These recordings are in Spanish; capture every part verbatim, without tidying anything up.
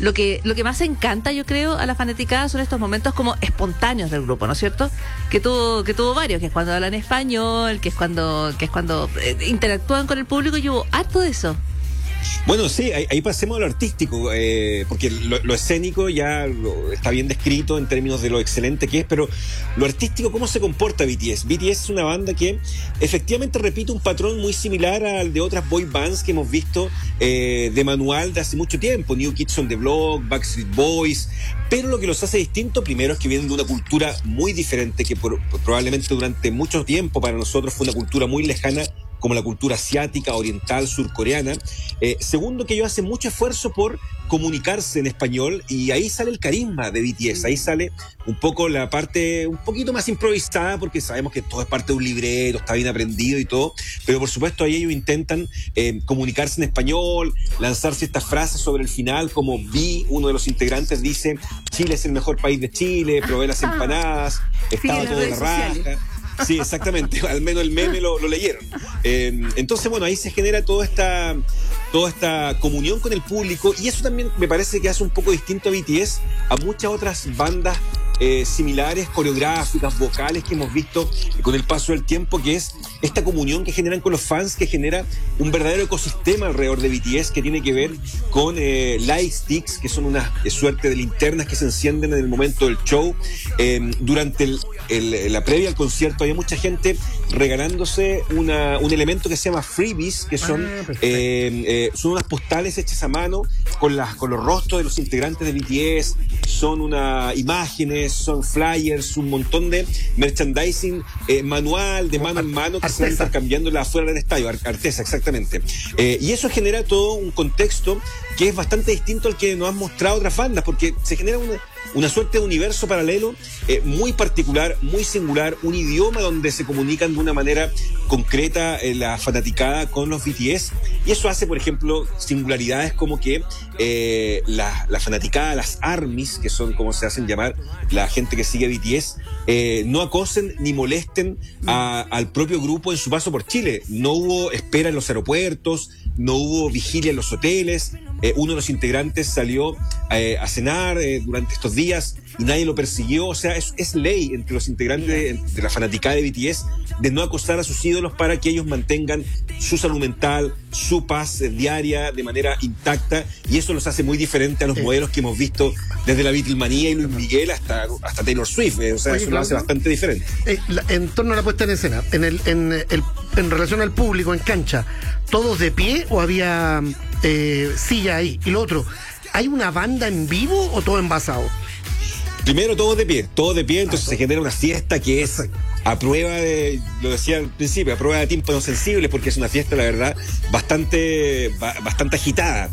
lo que lo que más encanta, yo creo, a la fanaticada son estos momentos como espontáneos del grupo, ¿no es cierto? Que tuvo que tuvo varios, que es cuando hablan español, que es cuando que es cuando eh, interactúan con el público, y hubo harto de eso. Bueno, sí, ahí, ahí pasemos a lo artístico, eh, porque lo, lo escénico ya lo, está bien descrito en términos de lo excelente que es, pero lo artístico, ¿cómo se comporta B T S? B T S es una banda que efectivamente repite un patrón muy similar al de otras boy bands que hemos visto eh, de manual de hace mucho tiempo, New Kids on the Block, Backstreet Boys, pero lo que los hace distinto primero es que vienen de una cultura muy diferente, que por, probablemente durante mucho tiempo para nosotros fue una cultura muy lejana, como la cultura asiática, oriental, surcoreana. Eh, segundo, que ellos hacen mucho esfuerzo por comunicarse en español, y ahí sale el carisma de B T S, ahí sale un poco la parte un poquito más improvisada, porque sabemos que todo es parte de un libreto, está bien aprendido y todo, pero por supuesto ahí ellos intentan eh, comunicarse en español, lanzarse estas frases sobre el final, como Vi, uno de los integrantes, dice: Chile es el mejor país de Chile, probé las empanadas, estaba sí, todo de la raja. Sí, exactamente, al menos el meme lo, lo leyeron. Eh, entonces, bueno, ahí se genera toda esta, toda esta comunión con el público, y eso también me parece que hace un poco distinto a B T S a muchas otras bandas eh, similares, coreográficas, vocales, que hemos visto con el paso del tiempo, que es esta comunión que generan con los fans, que genera un verdadero ecosistema alrededor de B T S, que tiene que ver con eh, light sticks, que son una eh, suerte de linternas que se encienden en el momento del show. Eh, durante el, el, la previa al concierto había mucha gente regalándose una, un elemento que se llama freebies, que son, ah, eh, eh, son unas postales hechas a mano con, las, con los rostros de los integrantes de B T S, son unas imágenes, son flyers, un montón de merchandising eh, manual, de mano en mano, que se van intercambiando afuera del estadio, Artesa, exactamente. Eh, y eso genera todo un contexto que es bastante distinto al que nos han mostrado otras bandas, porque se genera una, una suerte de universo paralelo eh, muy particular, muy singular, un idioma donde se comunican de una manera concreta eh, la fanaticada con los B T S, y eso hace, por ejemplo, singularidades como que eh, la, la fanaticada, las ARMYs, que son como se hacen llamar la gente que sigue B T S, eh, no acosen ni molesten a, al propio grupo en su paso por Chile. No hubo espera en los aeropuertos, no hubo vigilia en los hoteles. Eh, uno de los integrantes salió eh, a cenar eh, durante estos días y nadie lo persiguió. O sea, es, es ley entre los integrantes de, de la fanaticada de B T S de no acosar a sus ídolos para que ellos mantengan su salud mental, su paz eh, diaria de manera intacta, y eso los hace muy diferentes a los eh. modelos que hemos visto desde la Beatlemanía y Luis Miguel hasta, hasta Taylor Swift. Eh, o sea, Oye, eso Claudio, lo hace bastante diferente. Eh, la, en torno a la puesta en escena, en, el, en, el, en relación al público en cancha, ¿todos de pie o había eh, silla ahí? Y lo otro, ¿hay una banda en vivo o todo envasado? Primero, todos de pie, todos de pie, entonces ah, se genera una fiesta que es a prueba de, lo decía al principio, a prueba de tímpanos sensibles, porque es una fiesta, la verdad, bastante, bastante agitada.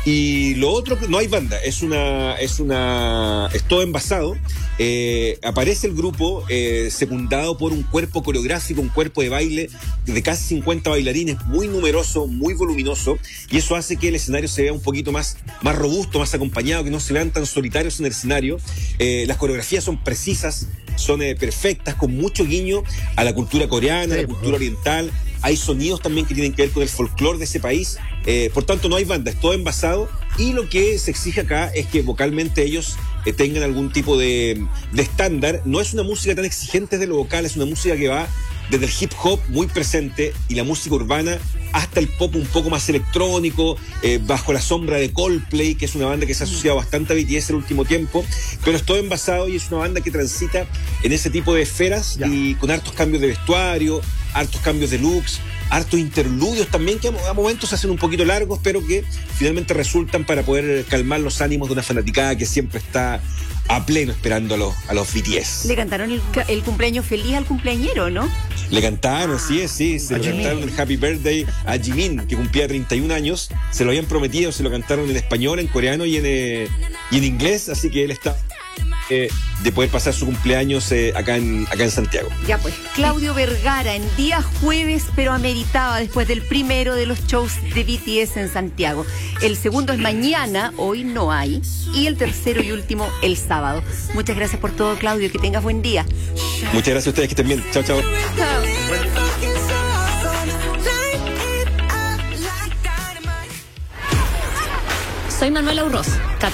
Y lo otro, no hay banda, es una, es una, es todo envasado. Eh, aparece el grupo eh, secundado por un cuerpo coreográfico, un cuerpo de baile de casi cincuenta bailarines, muy numeroso, muy voluminoso, y eso hace que el escenario se vea un poquito más, más robusto, más acompañado, que no se vean tan solitarios en el escenario. Eh, las coreografías son precisas, son eh, perfectas, con mucho guiño a la cultura coreana, a la cultura oriental. Hay sonidos también que tienen que ver con el folclore de ese país. Eh, por tanto, no hay banda, es todo envasado, y lo que se exige acá es que vocalmente ellos eh, tengan algún tipo de, de estándar. No es una música tan exigente de lo vocal, es una música que va desde el hip hop muy presente y la música urbana hasta el pop un poco más electrónico, eh, bajo la sombra de Coldplay, que es una banda que se ha asociado bastante a B T S el último tiempo, pero es todo envasado y es una banda que transita en ese tipo de esferas ya. Y con hartos cambios de vestuario, hartos cambios de looks, hartos interludios también, que a momentos se hacen un poquito largos, pero que finalmente resultan para poder calmar los ánimos de una fanaticada que siempre está a pleno esperando a los, a los B T S. Le cantaron el, el cumpleaños feliz al cumpleañero, ¿no? Le cantaron, sí, es, sí, se a lo Jimin. Cantaron el Happy Birthday a Jimin, que cumplía treinta y un años, se lo habían prometido, se lo cantaron en español, en coreano y en, eh, y en inglés, así que él está eh, de poder pasar su cumpleaños eh, acá, en, acá en Santiago. Ya pues, Claudio Vergara en día jueves, pero ameritaba después del primero de los shows de B T S en Santiago. El segundo es mañana, hoy no hay, y el tercero y último el sábado. Muchas gracias por todo, Claudio, que tengas buen día. Muchas gracias a ustedes, que estén bien. Chao, chao. Chao. Soy Manuela Urroz.